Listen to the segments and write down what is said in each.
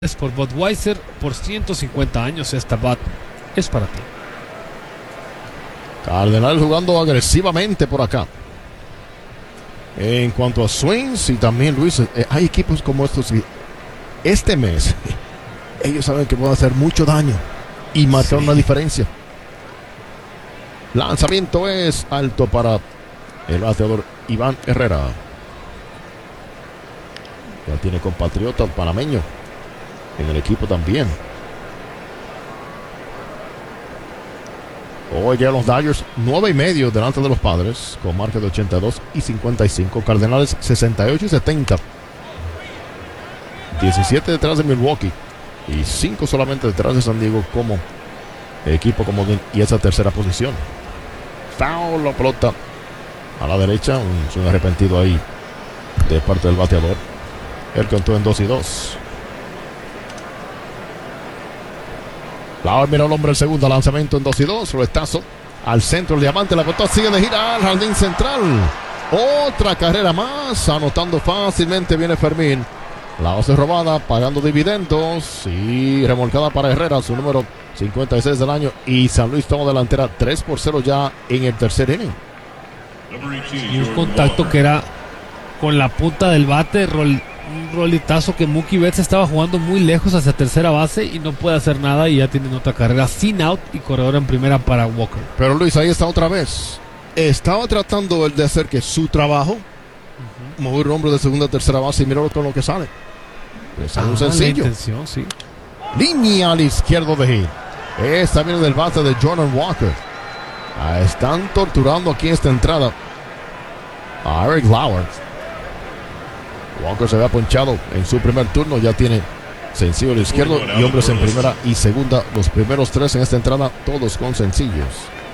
por Budweiser por 150 años. Esta bat es para ti. Cardenales jugando agresivamente por acá. En cuanto a swings y también, Luis, hay equipos como estos que este mes ellos saben que pueden hacer mucho daño y marcar una diferencia. Lanzamiento es alto para el bateador Iván Herrera. Ya tiene compatriota panameño en el equipo también. Hoy ya los Dodgers 9.5 delante de los Padres con marca de 82 y 55. Cardenales 68 y 70. 17 detrás de Milwaukee y 5 solamente detrás de San Diego como equipo comodín y esa tercera posición. Foul, la pelota a la derecha, un arrepentido ahí de parte del bateador. Él contó en 2-2. Lauer mira al hombre el segundo, lanzamiento en 2-2, roletazo al centro, el diamante, la pelota sigue de gira al jardín central. Otra carrera más, anotando fácilmente viene Fermín. La base robada, pagando dividendos y remolcada para Herrera, su número 56 del año. Y San Luis toma delantera 3-0 ya en el tercer inning. Y un contacto que era con la punta del bate, un roletazo que Mookie Betts estaba jugando muy lejos hacia tercera base y no puede hacer nada y ya tienen otra carrera sin out y corredor en primera para Walker. Pero Luis, ahí está otra vez. Estaba tratando él de hacer que su trabajo, mover el hombre de segunda a tercera base y mira con lo que sale. Es un sencillo. Sí. Línea al izquierdo de hit. Esta viene del bate de Jordan Walker. Están torturando aquí esta entrada a Eric Lauer. Walker se había ponchado en su primer turno. Ya tiene sencillo al izquierdo y hombres en primera y segunda. Los primeros tres en esta entrada, todos con sencillos.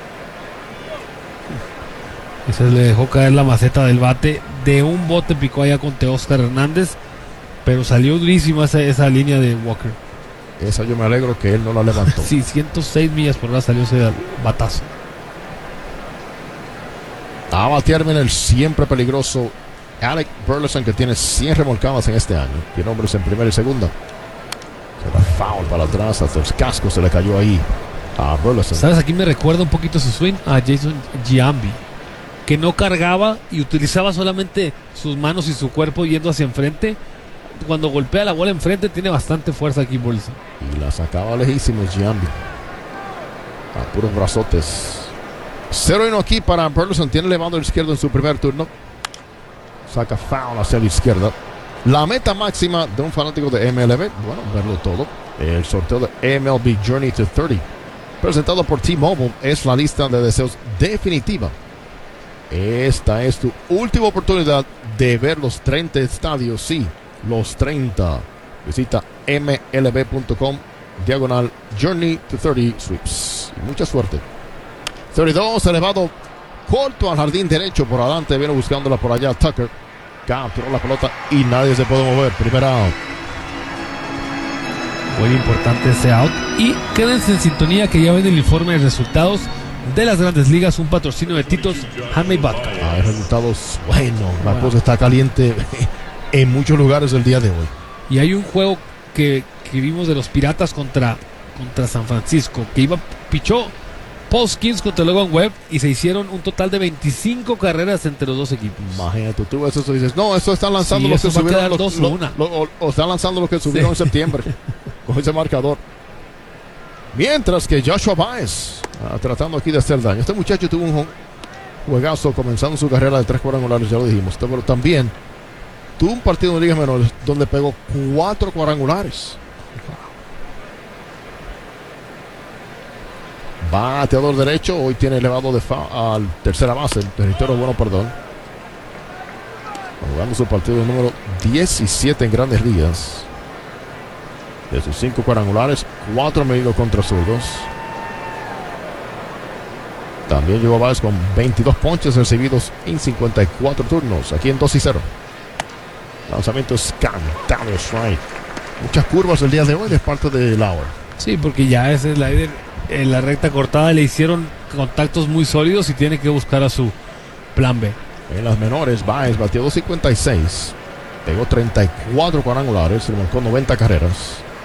Ese le dejó caer la maceta del bate. De un bote picó allá con Teóscar Hernández, pero salió durísima esa línea de Walker. Esa yo me alegro que él no la levantó. Sí, 106 millas por hora salió ese batazo. A batear viene el siempre peligroso Alec Burleson, que tiene 100 remolcadas en este año. Tiene hombres en primera y segunda. Será foul para atrás, hasta el casco se le cayó ahí a Burleson. ¿Sabes? Aquí me recuerda un poquito su swing a Jason Giambi, que no cargaba y utilizaba solamente sus manos y su cuerpo yendo hacia enfrente. Cuando golpea la bola enfrente tiene bastante fuerza aquí Burleson. Y la sacaba lejísimos Giambi. A puros brazotes. 0-1 aquí para Burleson. Tiene elevado el izquierdo en su primer turno. Saca foul hacia la izquierda. La meta máxima de un fanático de MLB, bueno, verlo todo. El sorteo de MLB Journey to 30, presentado por T-Mobile, es la lista de deseos definitiva. Esta es tu última oportunidad de ver los 30 estadios. Sí, los 30. Visita mlb.com /Journey to 30 Sweeps. Y mucha suerte. 32 elevado corto al jardín derecho. Por adelante viene buscándola por allá Tucker. Capturó la pelota y nadie se puede mover. Primera out. Muy importante ese out. Y quédense en sintonía que ya ven el informe de resultados de las Grandes Ligas. Un patrocinio de Titos Handmade Vodka. Hay resultados buenos. La cosa está caliente en muchos lugares el día de hoy. Y hay un juego que vimos de los Piratas contra San Francisco, que pichó Paul Skeens contra Logan Webb y se hicieron un total de 25 carreras entre los dos equipos. Imagínate, tú ves eso y dices, no, eso están lanzando los que subieron o están lanzando los que subieron en septiembre con ese marcador. Mientras que Joshua Baez tratando aquí de hacer daño. Este muchacho tuvo un juegazo comenzando su carrera de 3 cuadrangulares, ya lo dijimos, pero también tuvo un partido en ligas menores donde pegó 4 cuadrangulares. Bateador derecho, hoy tiene elevado al tercera base, el territorio bueno, perdón. Jugando su partido número 17 en Grandes Ligas. De sus 5 cuadrangulares, 4 medidos contra zurdos. También llegó Baez con 22 ponches recibidos en 54 turnos. Aquí en 2-0. Lanzamiento es cantado, strike. Muchas curvas el día de hoy de parte de Lauer. Sí, porque ya ese slider en la recta cortada le hicieron contactos muy sólidos y tiene que buscar a su plan B. En las menores, Baez batió 2.56, pegó 34 cuadrangulares, se marcó 90 carreras.